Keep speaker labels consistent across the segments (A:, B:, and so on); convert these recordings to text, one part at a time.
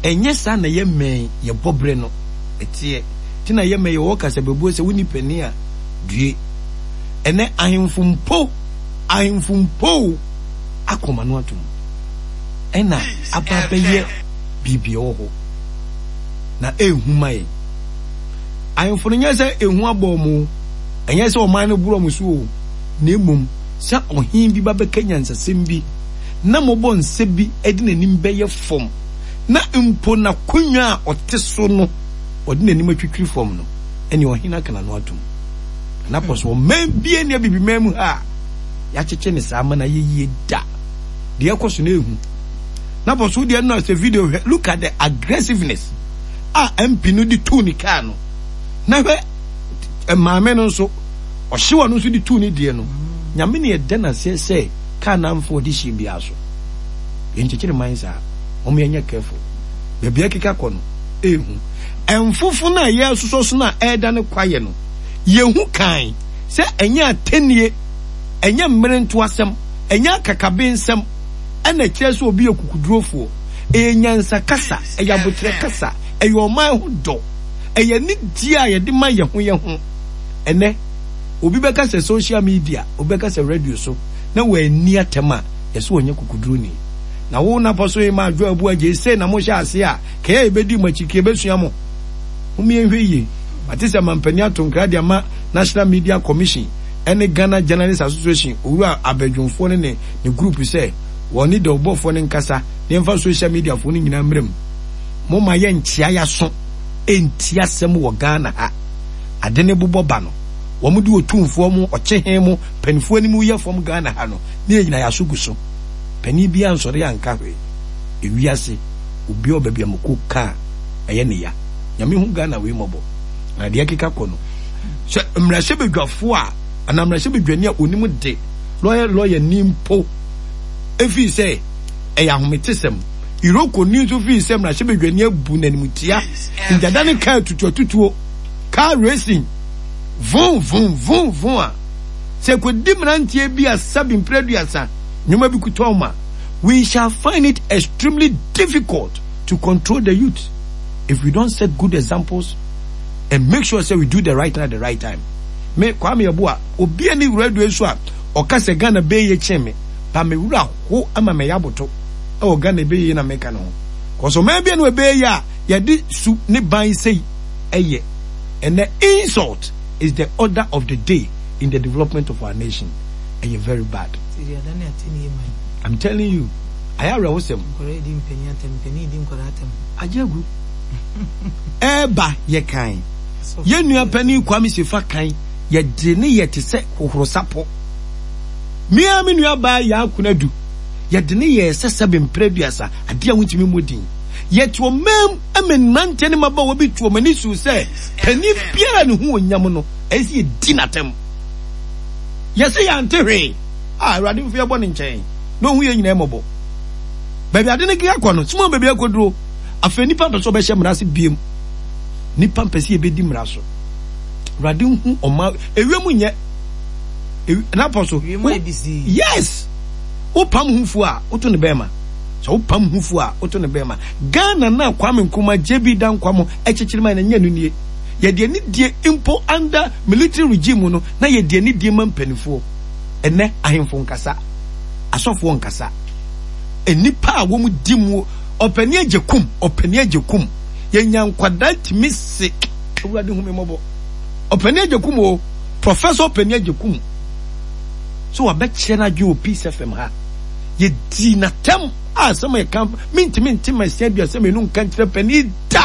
A: enye sa na ye men ye bobre no etie ti na ye men ye wo kasa bebu se woni pani a due ene ahemfumpo akoma no atum ena ababeye bibia wo ho na ehuma ye ahemfo no nyese ehu abomu enye se o man no buro musu o na emum sa ohin bi babeka nyansasem bi na mobo nse bi edi nanim beye fom na mpo na kunwa oteso no odi nanim atwitwi fom no ene ohina kana no atum na poso man bie ne bibi mem ha ya cheche ne sa mana yeye da de ekoso na ehu na poso de no as a video look at the aggressiveness MP no di tu ni ka no na hwe maame no so ohyewa no so di tu ni de no nyame ne yɛda na se ka na mfo de hye bia so yenkyekere mansa omo yenya careful bebia keka kɔ no ehu emfofo na ye soso so na ɛda ne kwaye no yehu kan se enya atenie enya mmerento asɛm enya kakabe nsɛm ɛna kyerɛ so obi ekukudurofo enyansa kasa eyabotre kasa eyoman ho do eye ni dia ye de ma ye ho ene obi beka se social media obi beka se radio so na we ni atema yeso onye kukuduru ni na wo na poso e ma adwo abu aje se na mo hya ase a ka e bedi machike besua mo umi ehweye atise mampani atonkra dia ma National Media Commission ene Ghana Journalists Association owura abadwonfo ne group se woni de obofo ne nkasa ne mfa social media fo ne nyina mrem mo ma ye ntia ya so entia sem wo Ghana ha ade ne bobɔ ba no wo mu de otumfo mu ɔkyehe mu panifo ani mu ye fom Ghana ha no ne nyina ya so guso pani bia nsɔre anka hwe ewiase obi obabia moko ka eye ne ya nyame hu Ghana we mɔbɔ na de akeka kɔ no so mrase bedwafo a ana mrase bedwani a onim de lawyer nimpo efi se eya hometesem iroko ni so fi se mrase bedwani abu nanimutia njada ne ka tutuo car racing vum a se ko dimrantie bi asabim preduasa nyoma bi kutoma we shall find it extremely difficult to control the youth if we don't set good examples and make sure say we do the right thing at the right time. Me Kwame Yabua obi ani radio so a okase Ghana be ye cheme pa me wura ho ama me yaboto e Ghana be ye na meka no cause o me bi no be ya ye di su ne ban sei eye and the insult is the order of the day in the development of our nation and you're very bad. I'm telling you I are awesome ajagu eba ye kan ye nua pani Kwame Sefa kan ye de ne ye te se hohorosapo mia me nua ba ya akunadu ye de ne ye sesebe mpreduasa ade a wutimi modin ye to mem amenante ne maba wo bi to mani su se pani biara ne hu onyam no esi ye dinatem ye se ya ntehwe awrade mfia bɔ ne nkyɛn no hu ye nyina emobo baby ade ne ge akɔ no sumo baby akoduro afeni pa so be hye mrase biem ni pampesi e bedi mraso rade hu oma ewemu nye na poso yes o pam hufu a o to ne bema so o pam hufu a o to ne bema Ghana na Kwame Nkrumah jebi dan kwamo echichirima na nya nunie ye de ni die impo under military regime no na ye de ni die mampanifo ene ahemfo nkasa asofo nkasa enipa a wo mu dimu opani ajekum yenya nkwada timi se awurade hu me mobo opani ajekum o professor opani ajekum so wa be kire na dwo Peace FM ha ye di na tem asema ye camp minti ma sia bia asema enu nka kire pani da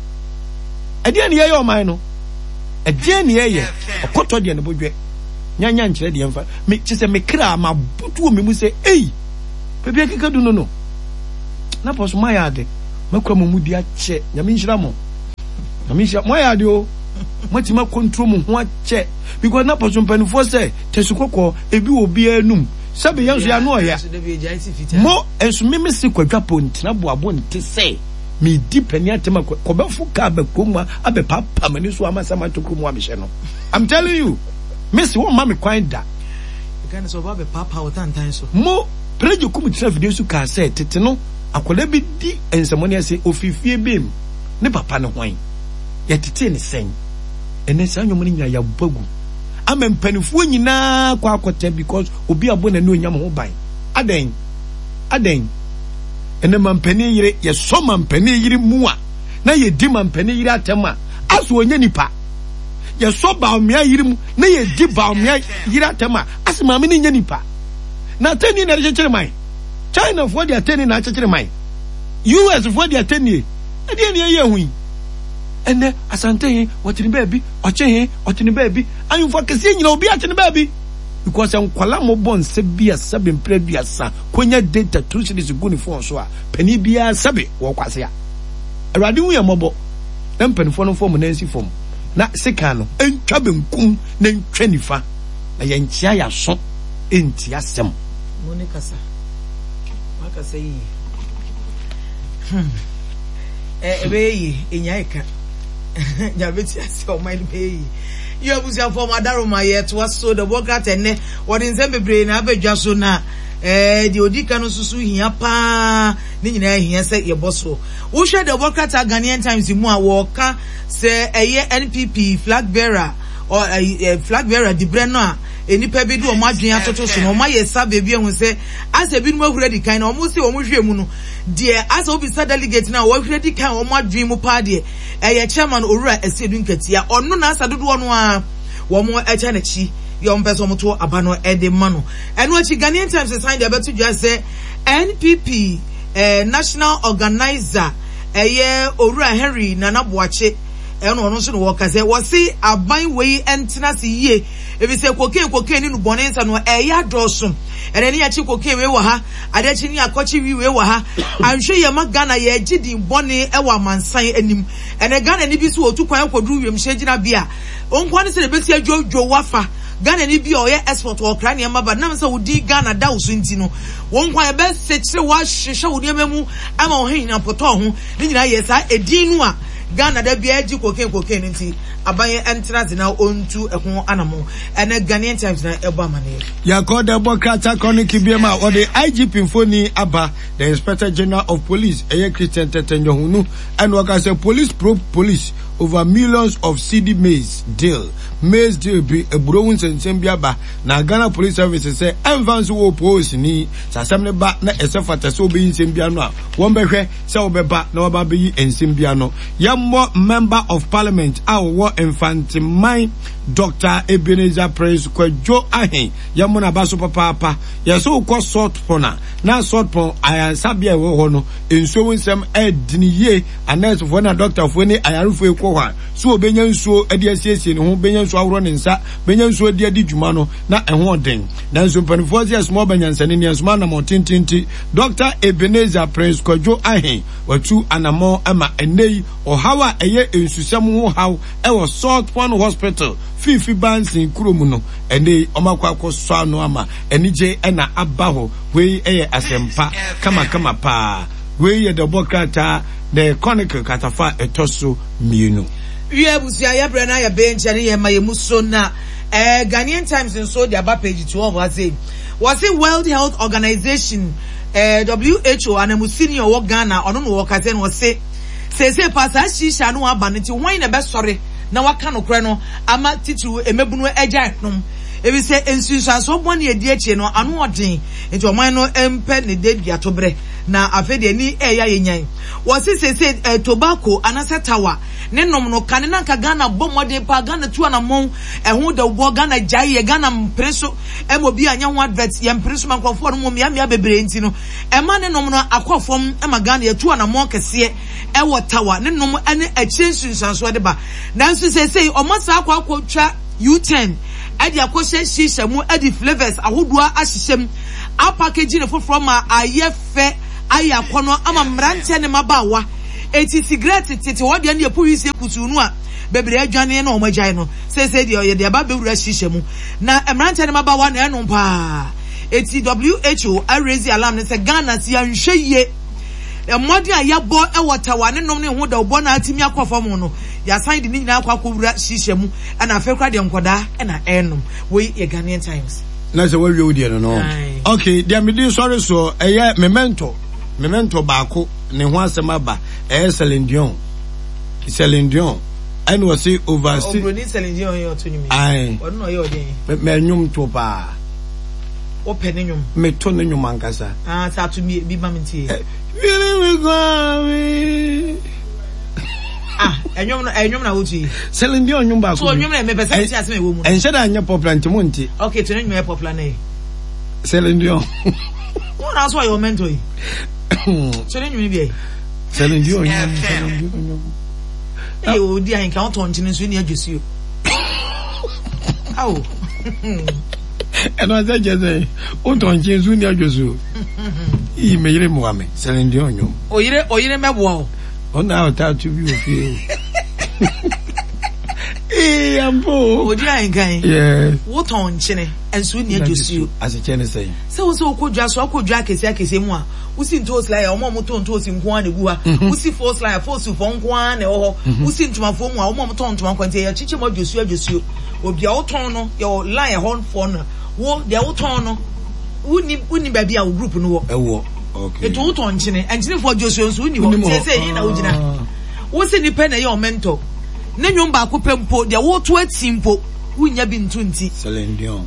A: ade ne ye o man no ade ne ye okoto de ne bodwe nyanya nkire de mfa me kise me kra ma butu o me mu se ei pebi akika du no na poso mayade makwa mu di ache nyame nhira mo mayade o matima control mu ho ache because na poso mpanifo se tesukoko ebi obi anum sabe yanso ya no ya mo enso meme se kwadwapo ntina boabo nte se me di pani atema ko befu ka abekomwa abepapa mani so amasama tokumu amhye no I'm telling you Messi won ma me kwan da
B: Ghana so ba be papa wotantan so
A: mo prejo kum tira video su ka se tete no akola bi di ensemoni ase ofifie bem ne papa ne hwan yɛtete ne sɛn ene sa nwom ne nyina ya bagu ama mpanifo nyina kwa akɔta because obi abo na ne onyam ho ban aden ene mampani yire ye so mampani yire mu a na ye di mampani yire atema aso onye nipa ye so ba omia yire mu na ye di ba omia yire atema aso maame ne nya nipa na tani na chechere mai China for their tani na chechere mai US for their tani e de ne ye hu ene asante watini baby otini baby ayu for kese nyina obi atini baby because nkwala mo bon se bia sabe mpre bia sa konya data truth is good for so a pani bia sabe wo kwase a awrade hu yamobo na mpanifo no form na nsi form na seka no entwa benkum na ntwa nifa na yenchia ya so enti asem
B: Monica sa makasa yi ebeyi enyaika jabeti ase o mind beyi you abusia for madaroma yet was so the workout ene wodi nsembebre na abadwa so na di odika no susu hia pa ni nyina hia se ye boso wo hwe the workout Ghanaian Times mu a wo ka se eye NPP flag bearer or flag bearer di breno a enipa bi di o madwen atoto so no ma ye sa bebi ehun se ase bi no ahura di kan na o mu se o mu hwe mu no de ase obi sa delegate na wo ahura di kan o madwen mu pa de eye chairman Owura Esedu Nketia onu na asa dodo no a wo mo echa na chi yo mpeso mo to aba no e de ma no eno achi Ghanaian Times sign de beto dwa se NPP national organizer eye Owura Henry Nana Boache eno no so no wo ka se wo si aban wei entina se yie ebi se koken ni no bonensa no eya dosom ene ni ya chi koken we wo ha ade chi ni akochi wi we wo ha anhwe ye magana ye gidi bone e wa mansan anim ene Ghana ni bi so otu kwan kodru wiem hyegina bia onkwa ne se ne besi adwodwo wafa Ghana ni bi o ye export o kra ne maba na se wodi Ghana da wo so nti no wonkwa ye be se kire wa hwehwe wo ne memu ama wo hin na poto ho ni nyina ye sa edin no a Ghana da bia ji koken nti abaye entrance na ontu ehun anamo ene Ghanaian Times na ebo amane
A: ya called the Bokata Chronicle biema or the IGP Foni Aba the Inspector General of Police Eye Christian Tetenyo hunu and waka say police probe police over millions of CD maize deal be a browns and Sembiaba na Ghana Police Service say envance wo post ni sasamne ba na esefata so be Sembiano a won behwe se obeba na oba be Sembiano yammo member of parliament awo Infantimine Dr. Ebenezer Prince Kwadwo Ahen yammo na baso papa yeso ko sort pona na sort pon ayasabia wo ho no enso nsem ediniye anes fo na doctor fo ni ayarufo ekwo hwa so obenya nsuo ade asiesie ne ho benya nsuo awro ne nsa benya nsuo ade adi dwuma no na eho den na nso mpanifo ze small banyansane ne nsoma na motintinti Dr. Ebenezer Prince Kwadwo Ahen watu anamo ama enei ohawa eye ensusam ho haw ewo Salt Pond Hospital fifi bansin kuromu no enei omakwa so ano ama enije na abaho we eye asempa kama pa we ye the Bokata the Chronicle katafa etoso mienu
B: we busia ya brana ya benchani ye mayemuso na Ghanaian Times nso the aba page 12 was it World Health Organization WHO and senior wo Ghana ono no wo kaze no se pasa shisha no aba nti hwan na be sore na waka no kre no ama titu emebunu agya nom ebi se ensunsanso boni edi eche no anu odin nti oman no empe ne de bia to bre na afede ni eya yenyan wose se tobacco anase tawa ne nom no kane na nka Ghana bomode pa Ghana tu anamon ehu da wo Ghana jai Ghana mpreso emobi anya ho advert ye mpreso mankofo no mia bebre nti no ema ne nom no akofom ema Ghana ye tu anamon kese ewo tawa ne nom ane achensunsanso de ba nanso se omasa akwa U10 adi akoshe shisha mu adi flavors ahodoa ahyehyem a packaging ne foforo ma ayefe ayakono ama mrante ne mabawa eti cigarette tete wode ne epuwisi ekutu nu a bebre adwane na omagyae no se de oye de aba bewura shisha mu na mrante ne mabawa na eno pa eti WHO raise alarm ne se Ghana si anhweye mmodi ayabo ewota ne nom ne ho da obo na atimi akofam no ya sign de nyina akwa shisha mu ana afekwa de nkoda na enom we ye Ghanaian Times
A: na se we odi no okay dia me dey sorry so eye memento memento baako ne ho asɛm aba Celine Dion and was say oversee
B: Celine Dion to me
A: ai
B: no yo dey
A: me nyum to pa
B: open nyum
A: me to ne nyum ankasa
B: sa to me bi mamenti enyum na wuti
A: Celine Dion nyum baako
B: so nyum na me pese ase me wo mu
A: enhye da anya popular ntimonti
B: okay to nyum popular na
A: Celine Dion
B: what else why you mentor yi so nyum bi
A: Celine Dion
B: eh o di an kan ton tin so ni adwusi aw
A: and I said just o ton tin so ni adwusi I me yire mo ame Celine Dion nyum
B: o yire mebo o
A: ona o ta to bi o fie ambo
B: o di an kan
A: yes
B: wo ton chine enso ni adwusi
A: as a chene say
B: so okodwa akese mu a usi ntos la ya omo to ntos nko an egu ha usi force la force fo nko an na ho usi ntuma fo mu a omo to ntuma kwante ya chiche mo adwusi obi a wo ton no your line hon for no wo de wo ton no uni ba bia wo group no wo
A: ewo okay
B: eto wo ton chine enchine fo adwusi nso uni ho say yin na wo gina wo se ni pe na your mentor na nwom ba ko pempo de wo to atimpo wunya bi ntunti
A: Celine Dion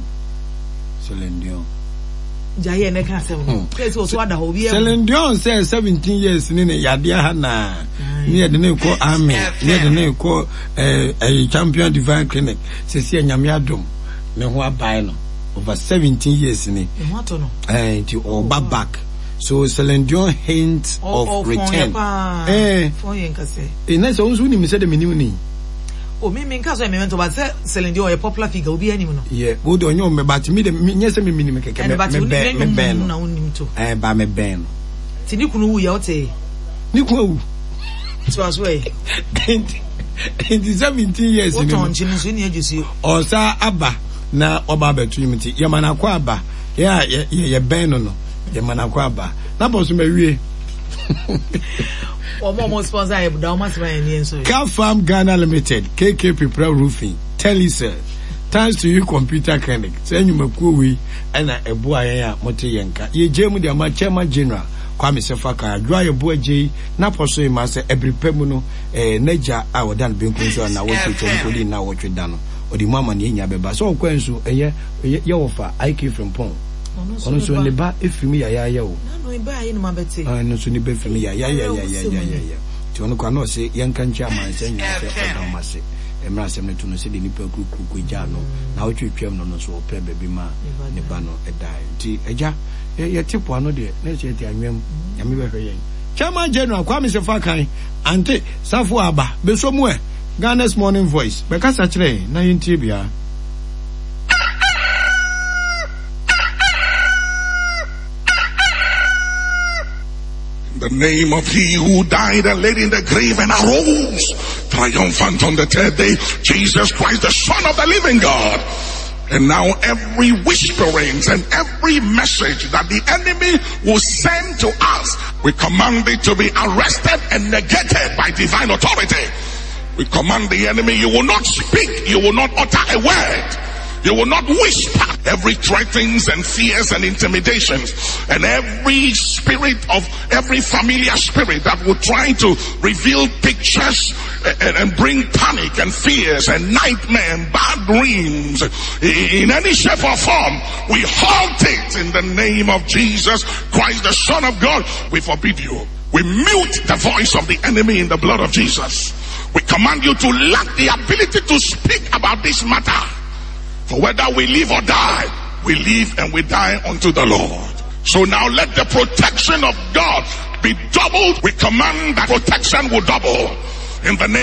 B: Jaye ne ka sem no so so ada ho bi
A: Celine Dion say 17 years ni ne yade ha na ni de ne ko army ni de ne ko champion divine clinic se si anyame adom ne ho abai no over 17 years ni
B: what no
A: ti o back so Celine Dion hint of return
B: for yen ka say
A: na so unsu ni me say de menimu ni
B: o me nka so me mento ba say Celine Dion a popular figure obi anim no
A: yeah wo do onyo me but me de nyese me minim keke me ben
B: na unim to
A: ba me ben
B: ti ni kunu wu ya ote
A: ni ku wu
B: so as way
A: 17 years
B: ni o ton chin so ni ajusi
A: o sa aba na oba betu yimti ye mana kwa aba ye ben no ye mana kwa aba na bo so mawie
B: Omo sponsor e da o masima eni enso
A: Car Farm Ghana Limited KK Prepare Roofing Telecell thanks to you computer clinic say nyumakuo wi na ebo ayen a mote yenka ye jemu de ama chairman general Kwame Sefaka adwa ye bo agye na poso e ma se ebripemu no naja a wodan benku so na wotu chomkoli na wotwe da no odi mama ne nya beba so kwansu ye wofa IQ from pon ono so ne ba efimi ya o
B: no e ba ye no mabete
A: no so ne ba efimi ya ti ono kwa no se yenka nchi amanse nya se oda mase emra asem ne tuno se de nipa kuku gya no na wotwetwem no so opre bebi ma ne ba no edai ti eja ye tipo ano de na che ti anwem ya me behwe yen Chairman General Kwame Sefaka ante safo aba beso mu Ghana's Morning Voice be kasa kire na yintie bia
C: the name of he who died and laid in the grave and arose triumphant on the third day, Jesus Christ, the Son of the living God. And now every whisperings and every message that the enemy will send to us, we command it to be arrested and negated by divine authority. We command the enemy, you will not speak, you will not utter a word. You will not whisper every threatenings and fears and intimidations and every spirit of every familiar spirit that will try to reveal pictures and bring panic and fears and nightmare and bad dreams in any shape or form. We halt it in the name of Jesus Christ, the Son of God. We forbid you. We mute the voice of the enemy in the blood of Jesus. We command you to lack the ability to speak about this matter. For whether we live or die, we live and we die unto the Lord. So now let the protection of God be doubled. We command that protection will double in the name